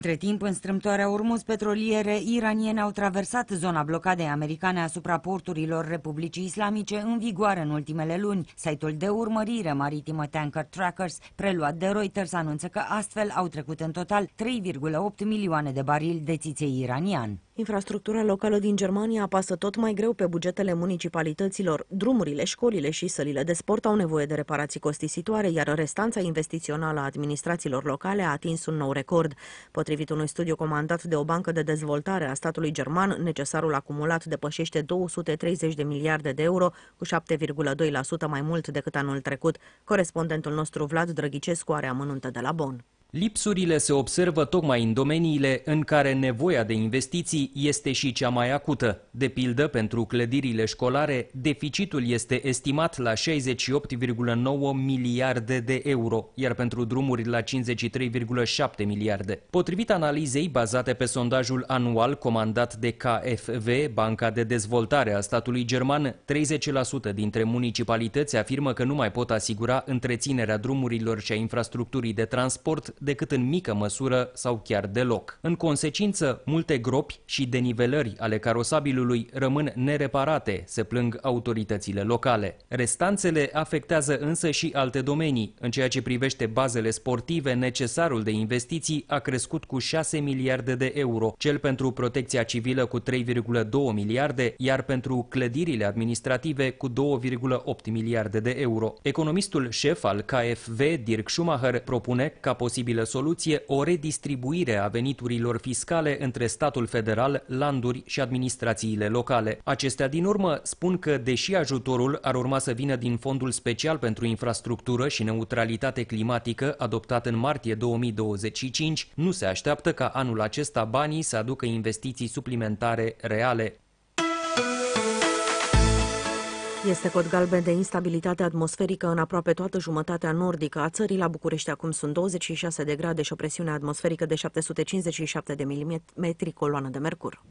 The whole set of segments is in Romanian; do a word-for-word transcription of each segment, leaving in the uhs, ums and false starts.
Între timp, în strâmtoarea Ormuz, petroliere iraniene au traversat zona blocadei americane asupra porturilor Republicii Islamice în vigoare în ultimele luni. Site-ul de urmărire maritimă Tanker Trackers, preluat de Reuters, anunță că astfel au trecut în total trei virgulă opt milioane de barili de țiței iranian. Infrastructura locală din Germania apasă tot mai greu pe bugetele municipalităților. Drumurile, școlile și sălile de sport au nevoie de reparații costisitoare, iar restanța investițională a administrațiilor locale a atins un nou record. Potrivit unui studiu comandat de o bancă de dezvoltare a statului german, necesarul acumulat depășește două sute treizeci de miliarde de euro, cu șapte virgulă doi la sută mai mult decât anul trecut. Corespondentul nostru Vlad Drăghicescu are amănunte de la Bonn. Lipsurile se observă tocmai în domeniile în care nevoia de investiții este și cea mai acută. De pildă, pentru clădirile școlare, deficitul este estimat la șaizeci și opt virgulă nouă miliarde de euro, iar pentru drumuri la cincizeci și trei virgulă șapte miliarde. Potrivit analizei bazate pe sondajul anual comandat de K F W, Banca de Dezvoltare a statului german, treizeci la sută dintre municipalități afirmă că nu mai pot asigura întreținerea drumurilor și a infrastructurii de transport decât în mică măsură sau chiar deloc. În consecință, multe gropi și denivelări ale carosabilului rămân nereparate, se plâng autoritățile locale. Restanțele afectează însă și alte domenii. În ceea ce privește bazele sportive, necesarul de investiții a crescut cu șase miliarde de euro, cel pentru protecția civilă cu trei virgulă doi miliarde, iar pentru clădirile administrative cu două virgulă opt miliarde de euro. Economistul șef al K F W, Dirk Schumacher, propune ca posibil soluție o redistribuire a veniturilor fiscale între statul federal, landuri și administrațiile locale. Acestea din urmă spun că, deși ajutorul ar urma să vină din Fondul Special pentru Infrastructură și Neutralitate Climatică, adoptat în martie două mii douăzeci și cinci, nu se așteaptă ca anul acesta banii să aducă investiții suplimentare reale. Este cod galben de instabilitate atmosferică în aproape toată jumătatea nordică a țării. La București acum sunt douăzeci și șase de grade și o presiune atmosferică de șapte sute cincizeci și șapte de milimetri coloană de mercur.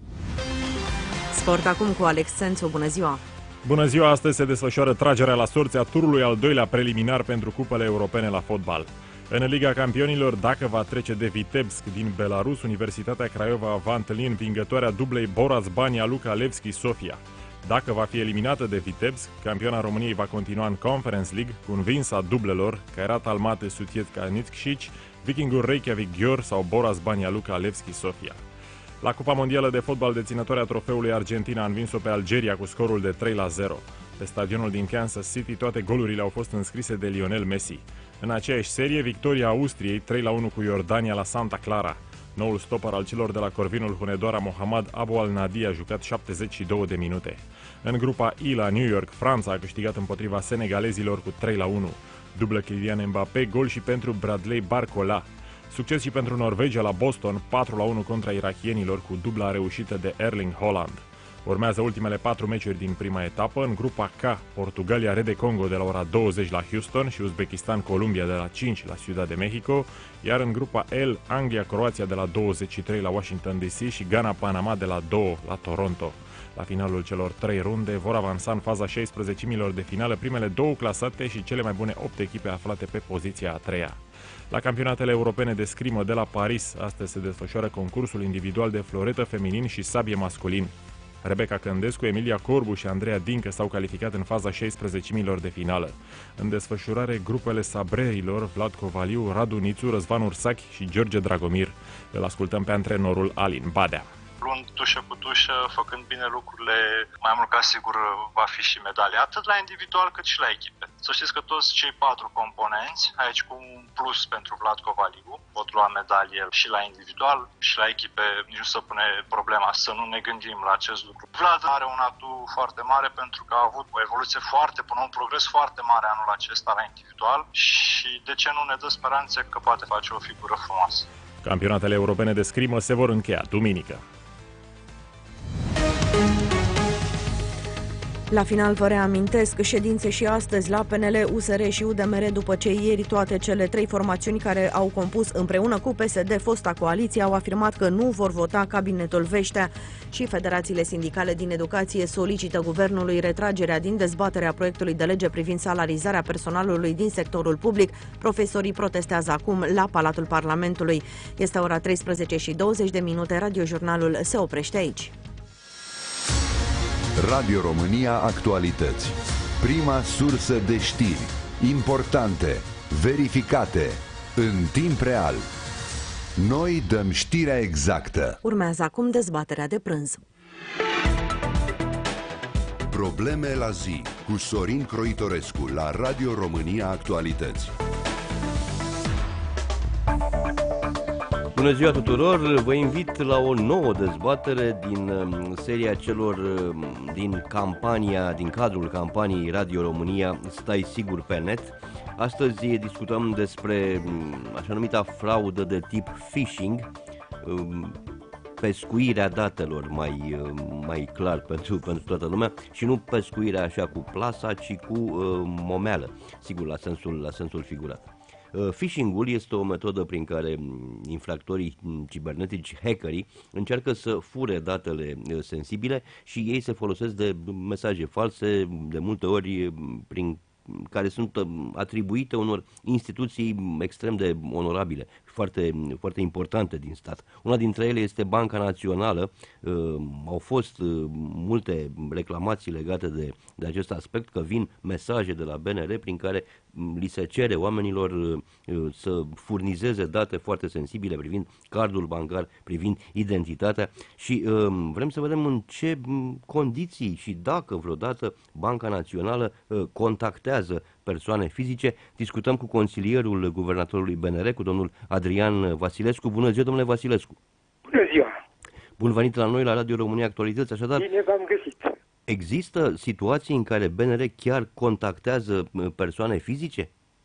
Sport acum cu Alex Sențu. Bună ziua! Bună ziua! Astăzi se desfășoară tragerea la sorți a turului al doilea preliminar pentru cupele europene la fotbal. În Liga Campionilor, dacă va trece de Vitebsk din Belarus, Universitatea Craiova va întâlni învingătoarea dublei Boraz-Banja Luka Levski Sofia. Dacă va fi eliminată de Vitebsk, campioana României va continua în Conference League cu învinsa dublelor Kairat Almaty Sutjeska Nitzchić, Vikingur Reykjavik Győr sau Boraz-Banja Luka Levski Sofia. La Cupa Mondială de Fotbal, deținătoarea trofeului Argentina a învins-o pe Algeria cu scorul de trei la zero. Pe stadionul din Kansas City, toate golurile au fost înscrise de Lionel Messi. În aceeași serie, victoria Austriei trei la unu cu Iordania la Santa Clara. Noul stopper al celor de la Corvinul Hunedoara, Mohamed Abu Al-Nadi, a jucat șaptezeci și două de minute. În grupa I la New York, Franța a câștigat împotriva senegalezilor cu trei la unu. Dublă Kylian Mbappé, gol și pentru Bradley Barcola. Succes și pentru Norvegia la Boston, patru la unu contra irakienilor cu dubla reușită de Erling Haaland. Urmează ultimele patru meciuri din prima etapă. În grupa K, Portugalia Rede Congo de la ora douăzeci la Houston și Uzbekistan-Columbia de la cinci la Ciudad de Mexico, iar în grupa L, Anglia-Croația de la douăzeci și trei la Washington D C și Ghana-Panama de la doi la Toronto. La finalul celor trei runde vor avansa în faza șaisprezecimilor de finală primele două clasate și cele mai bune opt echipe aflate pe poziția a treia. La campionatele europene de scrimă de la Paris, astăzi se desfășoară concursul individual de floretă feminin și sabie masculin. Rebecca Cândescu, Emilia Corbu și Andreea Dincă s-au calificat în faza șaisprezecimilor de finală. În desfășurare, grupele sabrerilor Vlad Covaliu, Radu Nițu, Răzvan Ursachi și George Dragomir. Îl ascultăm pe antrenorul Alin Badea. Luând tușă cu tușă, făcând bine lucrurile, mai mult ca sigur va fi și medalie, atât la individual cât și la echipe. Să știți că toți cei patru componenți, aici cu un plus pentru Vlad Covaliu, pot lua medalie și la individual și la echipe, nici nu se pune problema să nu ne gândim la acest lucru. Vlad are un atu foarte mare pentru că a avut o evoluție foarte bună, un progres foarte mare anul acesta la individual și de ce nu ne dă speranțe că poate face o figură frumoasă. Campionatele europene de scrimă se vor încheia duminică. La final vă reamintesc, ședințe și astăzi la P N L, U S R și U D M R, după ce ieri toate cele trei formațiuni care au compus împreună cu P S D fosta coaliție au afirmat că nu vor vota cabinetul Veștea, și federațiile sindicale din educație solicită guvernului retragerea din dezbaterea proiectului de lege privind salarizarea personalului din sectorul public. Profesorii protestează acum la Palatul Parlamentului. Este ora treisprezece și douăzeci de minute, radiojurnalul se oprește aici. Radio România Actualități. Prima sursă de știri importante, verificate, în timp real. Noi dăm știrea exactă. Urmează acum dezbaterea de prânz. Probleme la zi cu Sorin Croitorescu la Radio România Actualități. Bună ziua tuturor! Vă invit la o nouă dezbatere din seria celor din campania, din cadrul campaniei Radio România Stai Sigur pe Net. Astăzi discutăm despre așa numita fraudă de tip phishing, pescuirea datelor, mai, mai clar pentru, pentru toată lumea, și nu pescuirea așa cu plasa, ci cu uh, momeală, sigur, la sensul, la sensul figurat. Phishing-ul este o metodă prin care infractorii cibernetici, hackerii, încearcă să fure datele sensibile și ei se folosesc de mesaje false, de multe ori prin care sunt atribuite unor instituții extrem de onorabile, foarte, foarte importante din stat. Una dintre ele este Banca Națională. Uh, au fost uh, multe reclamații legate de, de acest aspect, că vin mesaje de la B N R prin care li se cere oamenilor uh, să furnizeze date foarte sensibile privind cardul bancar, privind identitatea, și uh, vrem să vedem în ce condiții și dacă vreodată Banca Națională uh, contactează persoane fizice. Discutăm cu consilierul guvernatorului B N R, cu domnul Adrian Vasilescu. Bună ziua, domnule Vasilescu! Bună ziua! Bun venit la noi, la Radio România Actualități. Așadar, bine v-am găsit! Există situații în care B N R chiar contactează persoane fizice?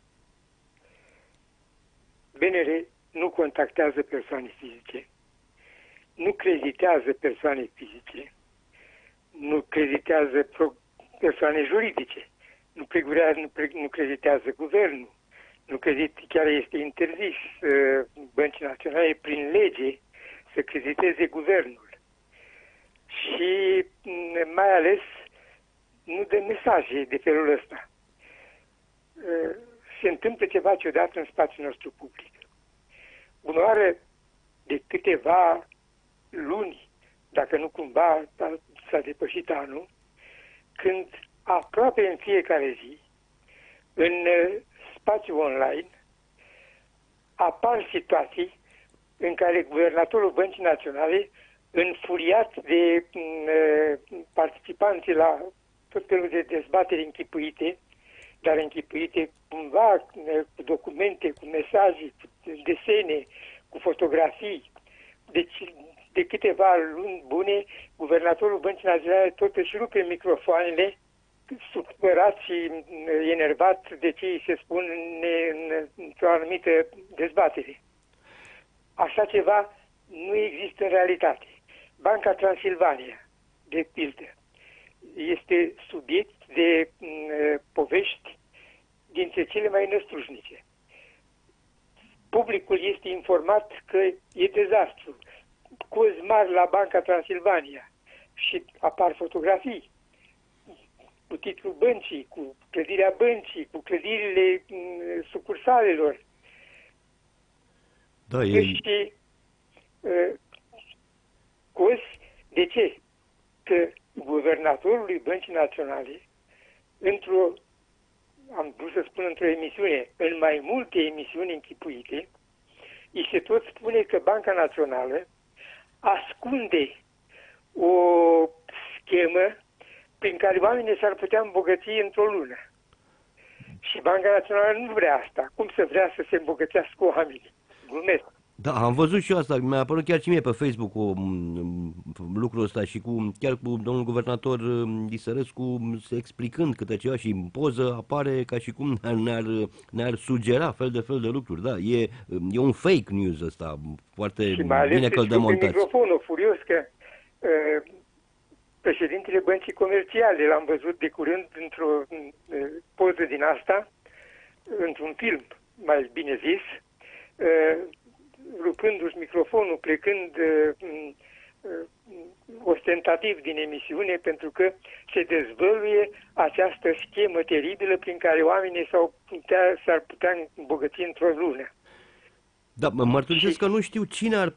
B N R nu contactează persoane fizice, nu creditează persoane fizice, nu creditează persoane juridice, nu, pregurează, nu, pre, nu creditează guvernul, nu credit, chiar este interzis uh, Băncii Naționale prin lege să crediteze guvernul. Și mai ales nu dă mesaje de felul ăsta. Uh, se întâmplă ceva ciudat în spațiul nostru public. Unoară de câteva luni, dacă nu cumva s-a depășit anul, când aproape în fiecare zi, în spațiu online, apar situații în care guvernatorul Băncii Naționale, înfuriat de uh, participanții la tot felul de dezbateri închipuite, dar închipuite cumva uh, cu documente, cu mesaje, cu desene, cu fotografii. Deci, de câteva luni bune, guvernatorul Băncii Naționale tot își rupe microfoanele, supărat și enervat de ce îi se spun într-o anumită dezbatere. Așa ceva nu există în realitate. Banca Transilvania, de pildă, este subiect de m, povești dintre cele mai năstrușnice. Publicul este informat că e dezastru. Cozi mari la Banca Transilvania și apar fotografii cu titlul băncii, cu clădirea băncii, cu clădirile m, sucursalelor. Da, e... Și uh, cozi, de ce? Că guvernatorului Băncii Naționale, într-o, am vrut să spun într-o emisiune, în mai multe emisiuni închipuite, îi se tot spune că Banca Națională ascunde o schemă prin care oamenii s-ar putea îmbogăți într-o lună. Și Banca Națională nu vrea asta. Cum să vrea să se îmbogățească oamenii? Glumesc. Da, am văzut și eu asta. Mi-a apărut chiar și mie pe Facebook o, lucrul ăsta și cu, chiar cu domnul guvernator Isărescu explicând câte ceva și în poză apare ca și cum ne-ar, ne-ar sugera fel de fel de lucruri. Da, e, e un fake news ăsta, foarte și mai ales bine că îl demontați. microfonul furios că uh, P președintele Băncii Comerciale. L-am văzut de curând într-o poză din asta, într-un film, mai bine zis, rupându-și microfonul, plecând ostentativ din emisiune, pentru că se dezvăluie această schemă teribilă prin care oamenii s-au putea, s-ar putea îmbogăți într-o lună. Da, mă mărturisesc că nu știu cine ar